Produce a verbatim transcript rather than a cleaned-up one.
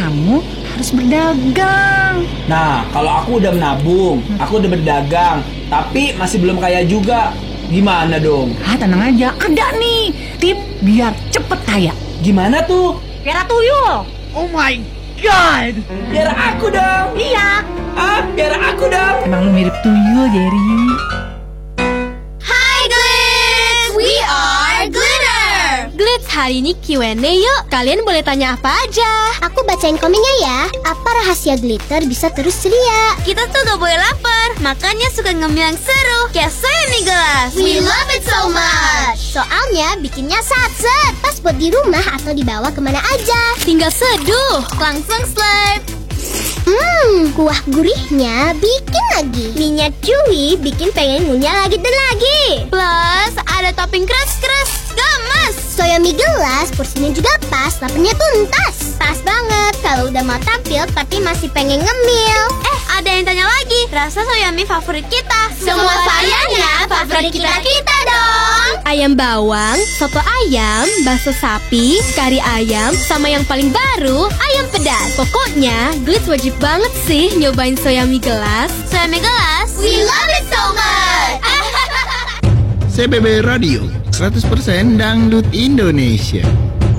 kamu harus berdagang. Nah, kalau aku udah menabung, aku udah berdagang, tapi masih belum kaya juga. Gimana dong? Ah, tenang aja, ada nih tip biar cepet kaya. Gimana tuh? Piara tuyul. Oh my god. Biar aku dong. Iya. Ah, biar aku dong. Emang lu mirip tuyul, Jerry. Hai Glitz, we are Glitter. Glitz, hari ini Q and A yuk. Kalian boleh tanya apa aja. Aku bacain komennya ya. Apa rahasia Glitter bisa terus ceria? Kita tuh gak boleh lapar, makanya suka ngemil yang seru kayak soya mie gelas. We love it so much. Soalnya bikinnya sat-set, pas buat di rumah atau dibawa kemana aja. Tinggal seduh, langsung slurp. Hmm, kuah gurihnya bikin lagi. Minyak chewy bikin pengen ngunyah lagi dan lagi. Plus ada topping crust-crust, gemes. Soya mie gelas, porsinya juga pas, laparnya tuntas. Pas banget kalau udah mau tampil tapi masih pengen ngemil. Eh, ada yang tanya lagi, rasa soya mie favorit kita. Semua variannya favorit kita-kita dong. Ayam bawang, soto ayam, bakso sapi, kari ayam, sama yang paling baru, ayam pedas. Pokoknya, Glitz wajib banget sih nyobain soya mie gelas. Soya mie gelas, we love it so much. C B B Radio, seratus persen dangdut Indonesia.